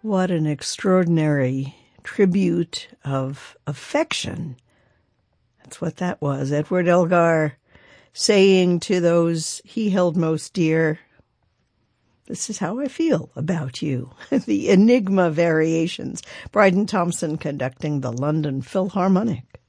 What an extraordinary tribute of affection. That's what that was. Edward Elgar saying to those he held most dear, "This is how I feel about you." The Enigma Variations. Bryden Thompson conducting the London Philharmonic.